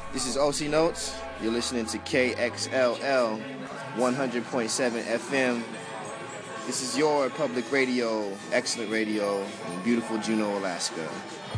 This is OC Notes. You're listening to KXLL 100.7 FM. This is your public radio, excellent radio in beautiful Juneau, Alaska.